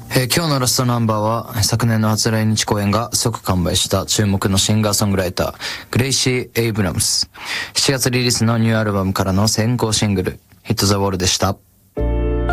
今日のラストナンバーは昨年の初来日公演が即完売した注目のシンガーソングライターグレイシー・エイブラムス。7月リリースのニューアルバムからの先行シングルヒット・ザ・ウォールでした。